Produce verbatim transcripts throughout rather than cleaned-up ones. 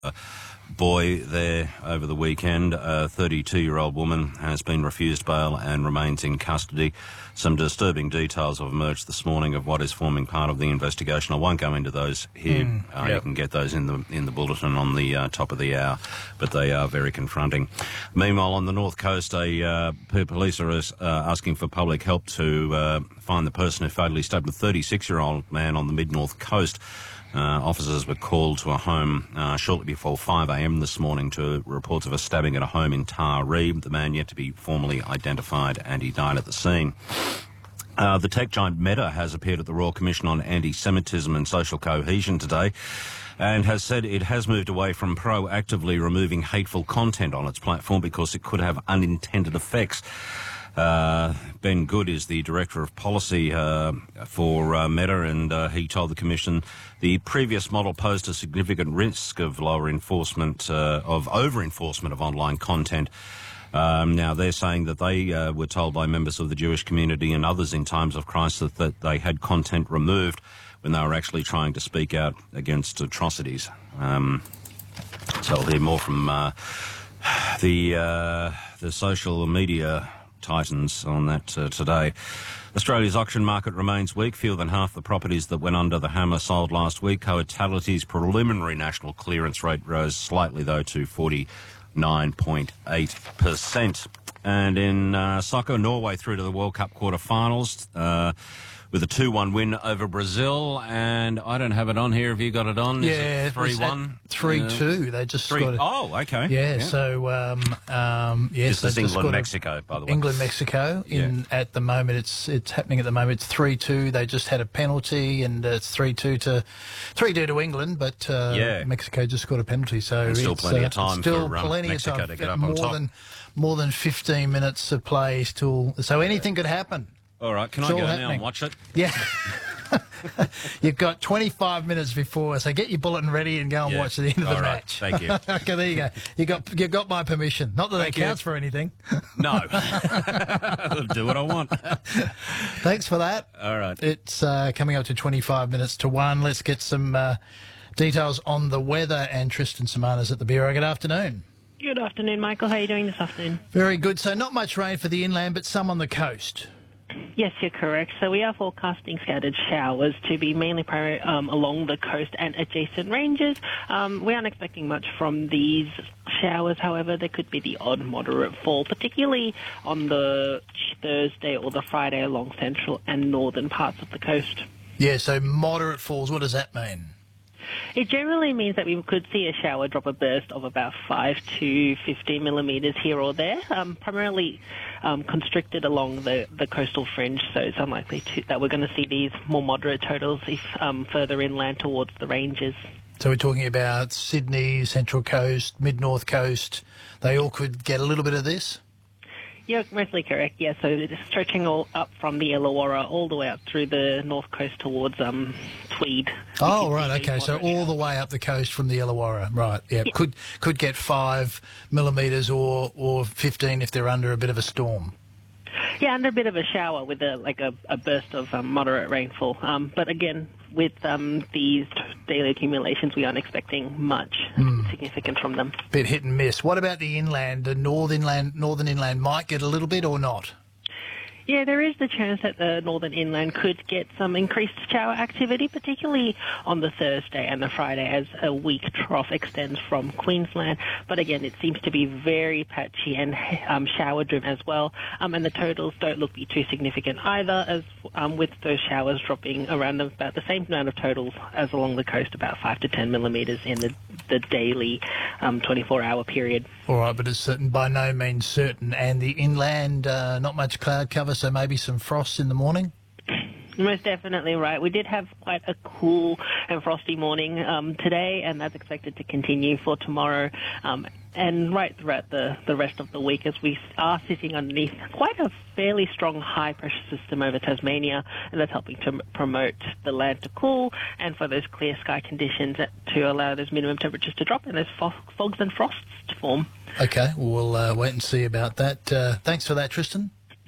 boy there over the weekend. A thirty-two-year-old woman has been refused bail and remains in custody. Some disturbing details have emerged this morning of what is forming part of the investigation. I won't go into those here. Mm, uh, yep. You can get those in the in the bulletin on the uh, top of the hour, but they are very confronting. Meanwhile, on the North Coast, a uh, police are uh, asking for public help to uh, find the person who fatally stabbed a thirty-six-year-old man on the mid-North Coast. Uh, officers were called to a home uh, shortly before five a m this morning to reports of a stabbing at a home in Taree. The man yet to be formally identified, and he died at the scene. Uh, the tech giant Meta has appeared at the Royal Commission on Anti-Semitism and Social Cohesion today and has said it has moved away from proactively removing hateful content on its platform because it could have unintended effects. Uh, Ben Good is the Director of Policy uh, for uh, Meta, and uh, he told the Commission the previous model posed a significant risk of lower enforcement, uh, of over-enforcement of online content. Um, now, they're saying that they uh, were told by members of the Jewish community and others in times of crisis that they had content removed when they were actually trying to speak out against atrocities. Um, so we'll hear more from uh, the uh, the social media titans on that uh, today. Australia's auction market remains weak. Fewer than half the properties that went under the hammer sold last week. Coatality's preliminary national clearance rate rose slightly, though, to forty-nine point eight percent. And in uh, soccer, Norway through to the World Cup quarter-finals uh, with a two one win over Brazil. And I don't have it on here. Have you got it on? Yeah, Is it three one? three two. Uh, they just three, got it. Oh, okay. Yeah, yeah. so, um, um, yes. This is England-Mexico, by the way. England-Mexico. In yeah. At the moment, it's it's happening at the moment. It's three two. They just had a penalty, and it's three two to three two to England, but uh, yeah. Mexico just got a penalty. So and still it's plenty uh, of time still for um, plenty Mexico of time. to get up more on top. Than, more than fifteen minutes of play still. So anything could happen. All right, can it's I go happening. now and watch it? Yeah. You've got twenty-five minutes before, so get your bulletin ready and go and yeah. watch the end of All the right. match. Thank you. Okay, there you go. You got you got my permission. Not that Thank that you. counts for anything. No. I'll do what I want. Thanks for that. All right. It's uh, coming up to twenty-five minutes to one. Let's get some uh, details on the weather, and Tristan Samana's at the Bureau. Good afternoon. Good afternoon, Michael. How are you doing this afternoon? Very good. So not much rain for the inland, but some on the coast. Yes, you're correct. So we are forecasting scattered showers to be mainly primary, um, along the coast and adjacent ranges. Um, we aren't expecting much from these showers. However, there could be the odd moderate fall, particularly on the Thursday or the Friday along central and northern parts of the coast. Yeah, so moderate falls. What does that mean? It generally means that we could see a shower drop a burst of about five to fifteen millimetres here or there, um, primarily um, constricted along the, the coastal fringe, so it's unlikely to, that we're going to see these more moderate totals if um, further inland towards the ranges. So we're talking about Sydney, Central Coast, Mid-North Coast. They all could get a little bit of this? You're mostly correct, yeah. So it's stretching all up from the Illawarra all the way up through the north coast towards um, Tweed. Oh, right, okay. So all the way up the coast from the Illawarra, right. Yeah, yeah. Could could get five millimetres or, or fifteen if they're under a bit of a storm. Yeah, under a bit of a shower with a like a, a burst of um, moderate rainfall. Um, but again, with um, these daily accumulations, we aren't expecting much mm. significant from them. Bit hit and miss. What about the inland? The northern inland, northern inland might get a little bit or not? Yeah, there is the chance that the northern inland could get some increased shower activity, particularly on the Thursday and the Friday as a weak trough extends from Queensland. But again, it seems to be very patchy and um, shower-driven as well. Um, and the totals don't look to be too significant either, as um, with those showers dropping around about the same amount of totals as along the coast, about five to ten millimetres in the, the daily um, twenty-four hour period. All right, but it's certain, by no means certain. And the inland, uh, not much cloud cover, so maybe some frosts in the morning? Most definitely right. We did have quite a cool and frosty morning um, today, and that's expected to continue for tomorrow um, and right throughout the, the rest of the week, as we are sitting underneath quite a fairly strong high-pressure system over Tasmania, and that's helping to promote the land to cool and for those clear sky conditions to allow those minimum temperatures to drop and those fog, fogs and frosts to form. Okay, we'll uh, wait and see about that. Uh, thanks for that, Tristan.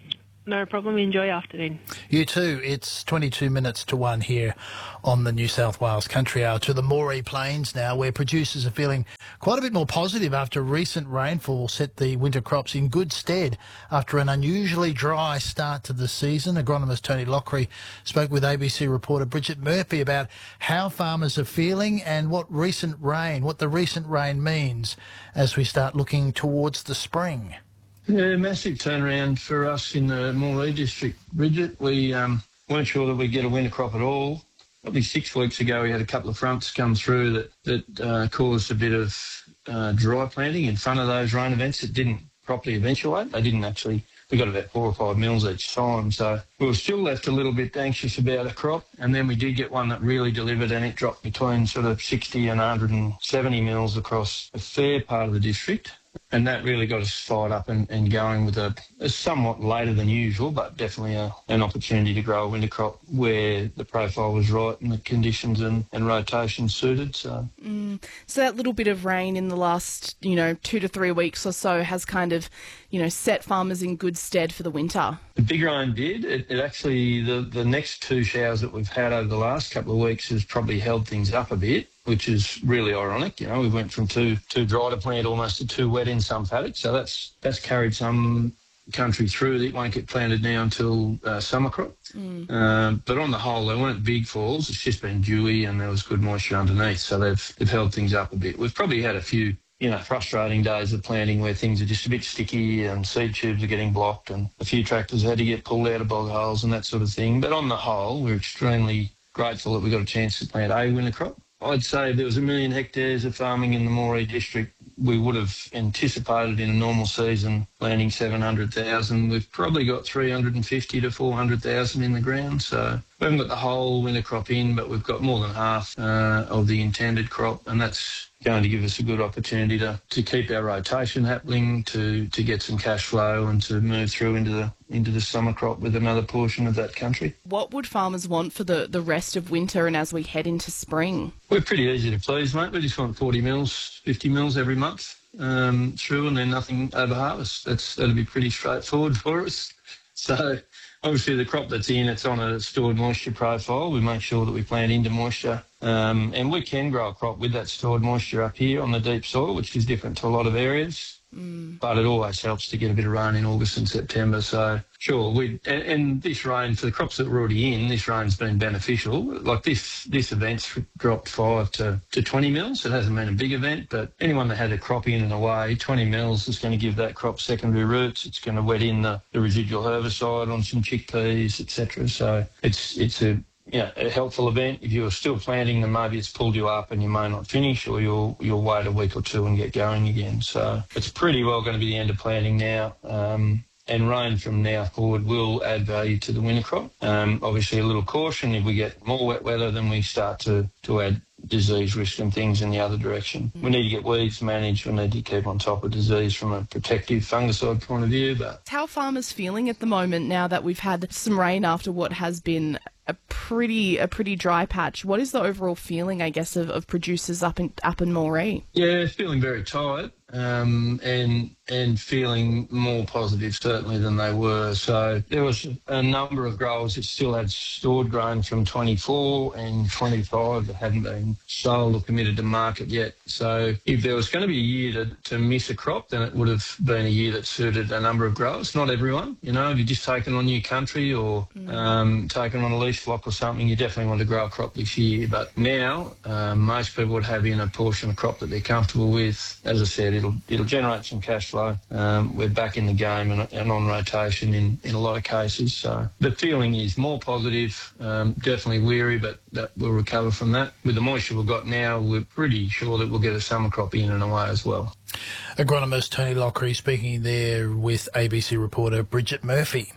No problem. Enjoy afternoon. You too. It's twenty-two minutes to one here on the New South Wales Country Hour to the Moree Plains now, where producers are feeling quite a bit more positive after recent rainfall set the winter crops in good stead after an unusually dry start to the season. Agronomist Tony Lockery spoke with A B C reporter Bridget Murphy about how farmers are feeling and what recent rain, what the recent rain means as we start looking towards the spring. Yeah, massive turnaround for us in the Moree district, Bridget. We um, weren't sure that we'd get a winter crop at all. Probably six weeks ago we had a couple of fronts come through that, that uh, caused a bit of uh, dry planting in front of those rain events that didn't properly eventuate. They didn't actually, we got about four or five mils each time, so we were still left a little bit anxious about a crop, and then we did get one that really delivered, and it dropped between sort of sixty and one hundred seventy mils across a fair part of the district. And that really got us fired up and, and going with a, a somewhat later than usual, but definitely a, an opportunity to grow a winter crop where the profile was right and the conditions and, and rotation suited. So. Mm. So that little bit of rain in the last, you know, two to three weeks or so has kind of, you know, set farmers in good stead for the winter. The big rain did. It, it actually, the, the next two showers that we've had over the last couple of weeks has probably held things up a bit, which is really ironic. You know, we went from too too dry to plant almost to too wet in some paddocks, so that's that's carried some country through that won't get planted now until uh, summer crop. Mm. Uh, but on the whole, they weren't big falls. It's just been dewy and there was good moisture underneath, so they've they've held things up a bit. We've probably had a few, you know, frustrating days of planting where things are just a bit sticky and seed tubes are getting blocked and a few tractors had to get pulled out of bog holes and that sort of thing. But on the whole, we're extremely grateful that we got a chance to plant a winter crop. I'd say if there was a million hectares of farming in the Moree district, we would have anticipated in a normal season planting seven hundred thousand. We've probably got three hundred fifty to four hundred thousand in the ground. So we haven't got the whole winter crop in, but we've got more than half uh, of the intended crop, and that's going to give us a good opportunity to, to keep our rotation happening, to, to get some cash flow and to move through into the into the summer crop with another portion of that country. What would farmers want for the, the rest of winter and as we head into spring? We're pretty easy to please, mate. We just want forty mils, fifty mils every month um, through and then nothing over harvest. That's, that'll be pretty straightforward for us. So obviously the crop that's in, it's on a stored moisture profile. We make sure that we plant into moisture. Um, and we can grow a crop with that stored moisture up here on the deep soil, which is different to a lot of areas. Mm. But it always helps to get a bit of rain in August and September. So, sure, we and, and this rain, for the crops that were already in, this rain's been beneficial. Like this this event's dropped five to, to twenty mils. It hasn't been a big event, but anyone that had a crop in and away, twenty mils is going to give that crop secondary roots. It's going to wet in the, the residual herbicide on some chickpeas, et cetera. So it's it's a Yeah, a helpful event. If you're still planting, then maybe it's pulled you up and you may not finish, or you'll you'll wait a week or two and get going again. So it's pretty well going to be the end of planting now. Um, and rain from now forward will add value to the winter crop. Um, obviously, a little caution. If we get more wet weather, then we start to, to add disease risk and things in the other direction. We need to get weeds managed. We need to keep on top of disease from a protective fungicide point of view. But how are farmers feeling at the moment now that we've had some rain after what has been a pretty a pretty dry patch? What is the overall feeling, I guess, of, of producers up in up in Moree? Yeah, feeling very tired um, and and feeling more positive certainly than they were. So there was a number of growers that still had stored grain from twenty-four and twenty-five that hadn't been sold or committed to market yet. So if there was going to be a year to, to miss a crop, then it would have been a year that suited a number of growers. Not everyone, you know, if you're just taking on new country or mm. um, taking on a lease flock or something, you definitely want to grow a crop this year. But now, um, most people would have in a portion of crop that they're comfortable with. As I said, it'll it'll generate some cash flow. Um, we're back in the game and, and on rotation in, in a lot of cases. So the feeling is more positive, um, definitely weary, but that we'll recover from that. With the moisture we've got now, we're pretty sure that we'll get a summer crop in and away as well. Agronomist Tony Lockery speaking there with A B C reporter Bridget Murphy.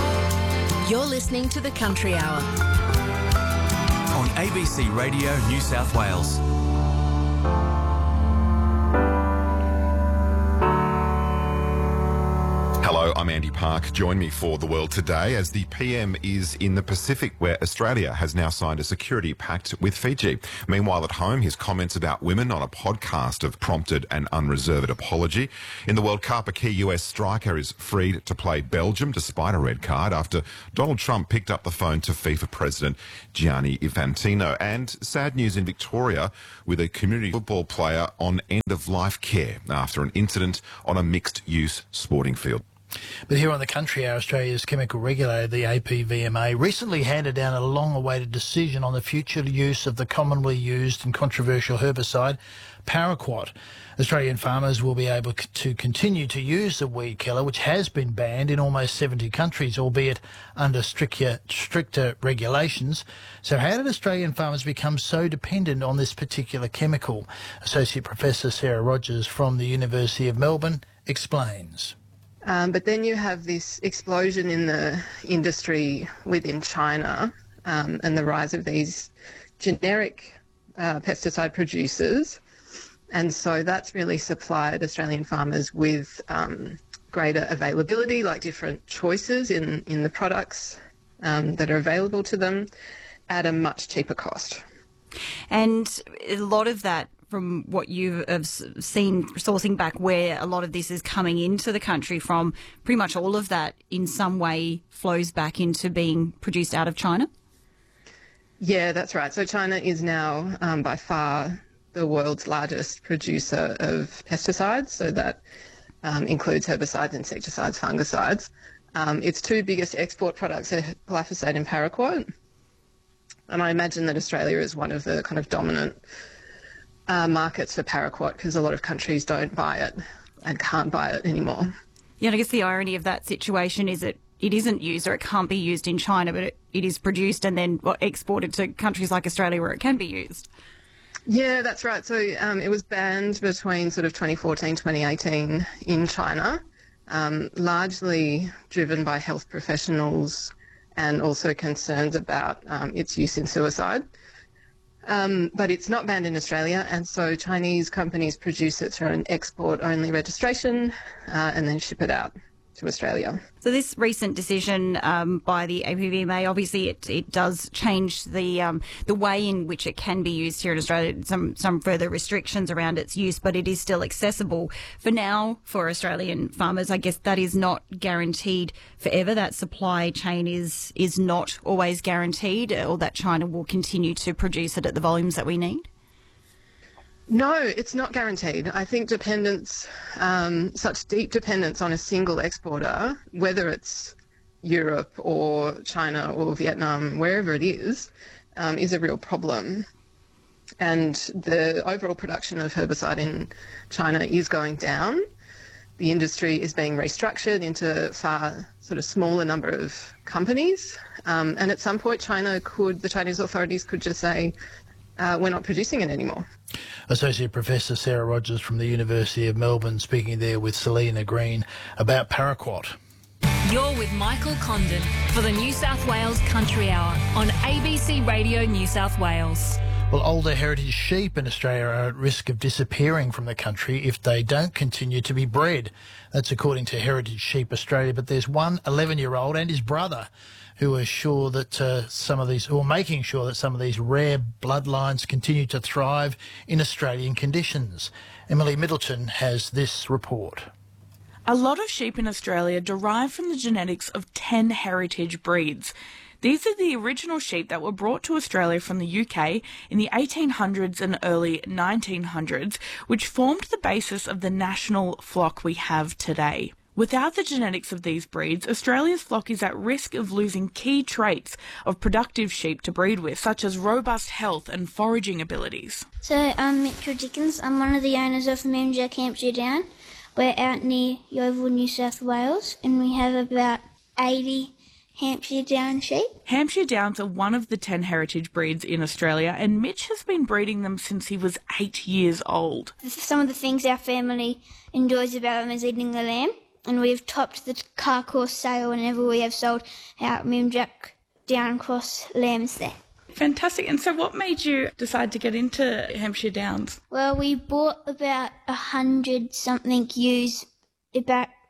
You're listening to The Country Hour on A B C Radio New South Wales. Hello, I'm I'm Andy Park. Join me for The World Today as the P M is in the Pacific, where Australia has now signed a security pact with Fiji. Meanwhile, at home, his comments about women on a podcast have prompted an unreserved apology. In the World Cup, a key U S striker is freed to play Belgium despite a red card after Donald Trump picked up the phone to FIFA President Gianni Infantino. And sad news in Victoria with a community football player on end-of-life care after an incident on a mixed-use sporting field. But here on the Country Hour, Australia's chemical regulator, the A P V M A, recently handed down a long-awaited decision on the future use of the commonly used and controversial herbicide paraquat. Australian farmers will be able to continue to use the weed killer, which has been banned in almost seventy countries, albeit under stricter, stricter regulations. So how did Australian farmers become so dependent on this particular chemical? Associate Professor Sarah Rogers from the University of Melbourne explains. Um, but then you have this explosion in the industry within China um, and the rise of these generic uh, pesticide producers. And so that's really supplied Australian farmers with um, greater availability, like different choices in, in the products um, that are available to them at a much cheaper cost. And a lot of that, from what you have seen sourcing back where a lot of this is coming into the country from, pretty much all of that in some way flows back into being produced out of China? Yeah, that's right. So China is now um, by far the world's largest producer of pesticides. So that um, includes herbicides, insecticides, fungicides. Um, its two biggest export products are glyphosate and paraquat. And I imagine that Australia is one of the kind of dominant Uh, markets for paraquat because a lot of countries don't buy it and can't buy it anymore. Yeah, and I guess the irony of that situation is that it isn't used or it can't be used in China, but it, it is produced and then well, exported to countries like Australia where it can be used. Yeah, that's right. So um, it was banned between sort of twenty fourteen, twenty eighteen in China, um, largely driven by health professionals and also concerns about um, its use in suicide. Um, but it's not banned in Australia, and so Chinese companies produce it through an export-only registration uh, and then ship it out to Australia. So this recent decision um, by the A P V M A, obviously it, it does change the um, the way in which it can be used here in Australia, some, some further restrictions around its use, but it is still accessible. For now, for Australian farmers, I guess that is not guaranteed forever. That supply chain is, is not always guaranteed, or that China will continue to produce it at the volumes that we need. No, it's not guaranteed. I think dependence, um, such deep dependence on a single exporter, whether it's Europe or China or Vietnam, wherever it is, um, is a real problem. And the overall production of herbicide in China is going down. The industry is being restructured into far sort of smaller number of companies. Um, and at some point, China could, the Chinese authorities could just say, uh, we're not producing it anymore. Associate Professor Sarah Rogers from the University of Melbourne speaking there with Selena Green about paraquat. You're with Michael Condon for the New South Wales Country Hour on A B C Radio New South Wales. Well, older heritage sheep in Australia are at risk of disappearing from the country if they don't continue to be bred. That's according to Heritage Sheep Australia. But there's one eleven-year-old and his brother who are sure that uh, some of these, or making sure that some of these rare bloodlines continue to thrive in Australian conditions. Emily Middleton has this report. A lot of sheep in Australia derive from the genetics of ten heritage breeds. These are the original sheep that were brought to Australia from the U K in the eighteen hundreds and early nineteen hundreds, which formed the basis of the national flock we have today. Without the genetics of these breeds, Australia's flock is at risk of losing key traits of productive sheep to breed with, such as robust health and foraging abilities. So I'm Mitchell Dickens. I'm one of the owners of Moonjack Hampshire Down. We're out near Yeovil, New South Wales, and we have about eighty Hampshire Down sheep. Hampshire Downs are one of the ten heritage breeds in Australia, and Mitch has been breeding them since he was eight years old. Some of the things our family enjoys about them is eating the lamb, and we've topped the car course sale whenever we have sold our Moonjack Down cross lambs there. Fantastic. And so what made you decide to get into Hampshire Downs? Well, we bought about a hundred something ewes about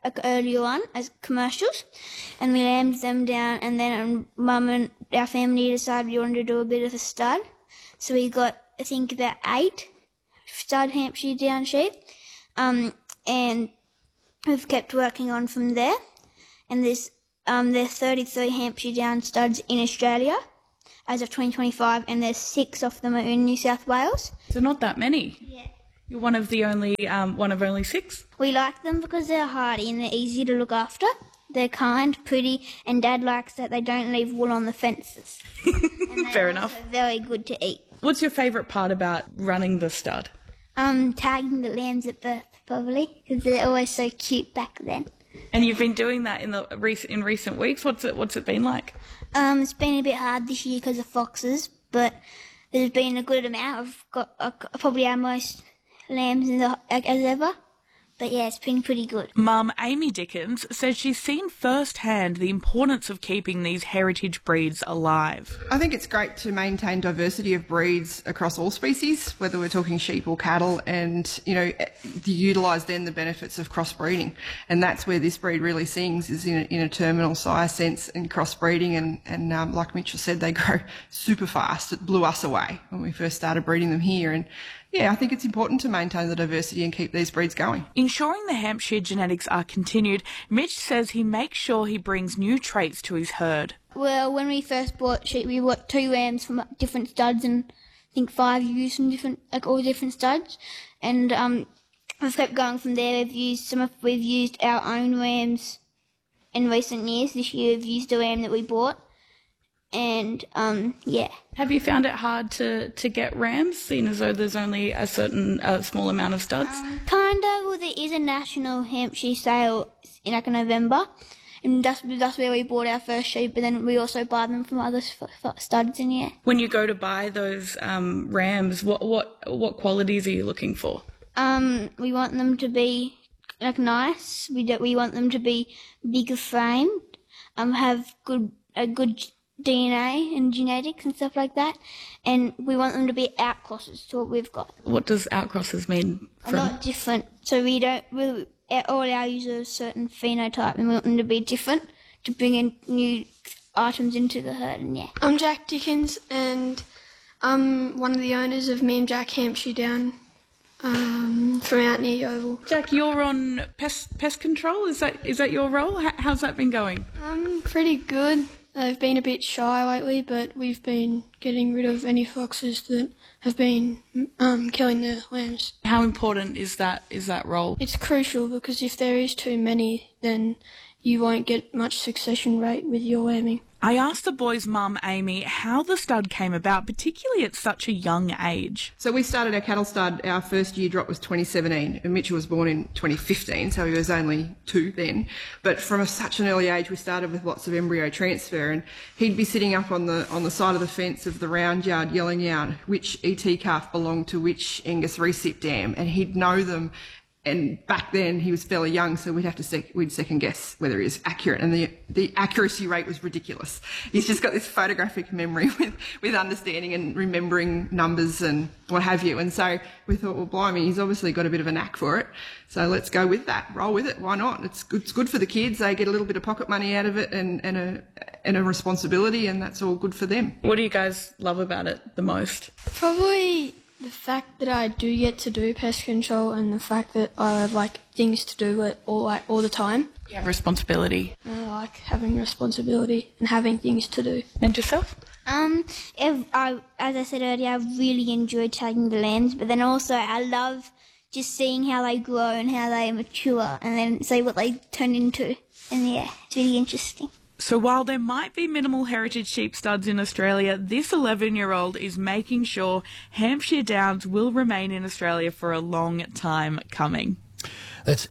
like, earlier on as commercials, and we lambed them down, and then um, Mum and our family decided we wanted to do a bit of a stud. So we got, I think, about eight stud Hampshire Down sheep, um, and we've kept working on from there. And there's um, there's thirty-three Hampshire Down studs in Australia as of twenty twenty-five, and there's six of them are in New South Wales. So not that many. Yeah. You're one of the only um, one of only six. We like them because they're hardy and they're easy to look after. They're kind, pretty, and Dad likes that they don't leave wool on the fences. And Fair enough. Very good to eat. What's your favourite part about running the stud? Um, tagging the lambs at birth, probably, because they're always so cute back then. And you've been doing that in the recent in recent weeks. What's it What's it been like? Um, it's been a bit hard this year because of foxes, but there's been a good amount. I've got uh, probably our most lambs in the, as ever. But yeah, it's been pretty good. Mum Amy Dickens says she's seen firsthand the importance of keeping these heritage breeds alive. I think it's great to maintain diversity of breeds across all species, whether we're talking sheep or cattle, and, you know, to utilise then the benefits of crossbreeding. And that's where this breed really sings, is in a, in a terminal sire sense and crossbreeding. And, and um, like Mitchell said, they grow super fast. It blew us away when we first started breeding them here. And yeah, I think it's important to maintain the diversity and keep these breeds going. Ensuring the Hampshire genetics are continued, Mitch says he makes sure he brings new traits to his herd. Well, when we first bought sheep, we bought two rams from different studs and I think five ewes from different, like all different studs. And um, we've kept going from there. We've used some of, we've used our own rams in recent years. This year we've used a ram that we bought. And, um, yeah. Have you found it hard to, to get rams, seeing as though there's only a certain uh, small amount of studs? Um, kind of. Well, there is a national Hampshire sale in like November, and that's, that's where we bought our first sheep, but then we also buy them from other studs in here. When you go to buy those um, rams, what, what, what qualities are you looking for? Um, we want them to be like nice. We do, we want them to be bigger framed, um, have good a good D N A and genetics and stuff like that, and we want them to be outcrosses to what we've got. What does outcrosses mean? From? A lot different. So we don't, we, all our use a certain phenotype, and we want them to be different to bring in new items into the herd. And yeah. I'm Jack Dickens, and I'm one of the owners of Me and Jack Hampshire Down um, from out near Yeovil. Jack, you're on pest pest control. Is that is that your role? How, how's that been going? Um, pretty good. They've been a bit shy lately, but we've been getting rid of any foxes that have been um, killing the lambs. How important is that is that role? It's crucial because if there is too many, then you won't get much succession rate with your lambing. I asked the boys' mum, Amy, how the stud came about, particularly at such a young age. So we started our cattle stud, our first year drop was twenty seventeen, and Mitchell was born in twenty fifteen, so he was only two then. But from a, such an early age, we started with lots of embryo transfer, and he'd be sitting up on the on the side of the fence of the round yard yelling out which E T calf belonged to which Angus recip dam, and he'd know them. And back then he was fairly young, so we'd have to sec- we'd second guess whether he was accurate, and the the accuracy rate was ridiculous. He's just got this photographic memory with, with understanding and remembering numbers and what have you. And so we thought, well, blimey, he's obviously got a bit of a knack for it. So let's go with that, roll with it. Why not? It's good. It's good for the kids. They get a little bit of pocket money out of it and, and a and a responsibility, and that's all good for them. What do you guys love about it the most? Probably the fact that I do get to do pest control, and the fact that I have like things to do it all like all the time. You have responsibility. I like having responsibility and having things to do. And yourself? Um, if I, as I said earlier, I really enjoy tagging the lambs, but then also I love just seeing how they grow and how they mature, and then see what they turn into. And yeah, it's really interesting. So while there might be minimal heritage sheep studs in Australia, this eleven-year-old is making sure Hampshire Downs will remain in Australia for a long time coming. That's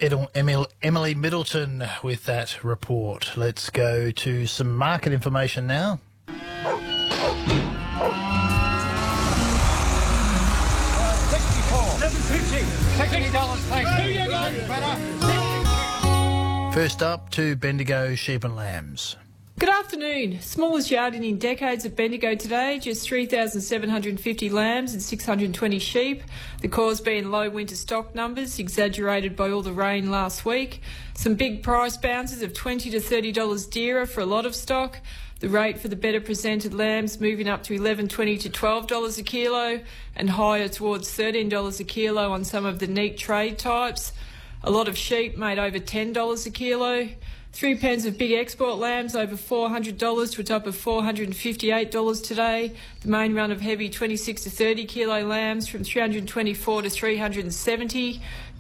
Emily Middleton with that report. Let's go to some market information now. First up to Bendigo Sheep and Lambs. Good afternoon. Smallest yarding in decades at Bendigo today, just three thousand seven hundred fifty lambs and six hundred twenty sheep. The cause being low winter stock numbers, exaggerated by all the rain last week. Some big price bounces of twenty to thirty dollars dearer for a lot of stock. The rate for the better presented lambs moving up to eleven twenty to twelve dollars a kilo and higher towards thirteen dollars a kilo on some of the neat trade types. A lot of sheep made over ten dollars a kilo. Three pens of big export lambs over four hundred dollars to a top of four hundred fifty-eight dollars today. The main run of heavy twenty-six to thirty kilo lambs from three hundred twenty-four to three hundred seventy.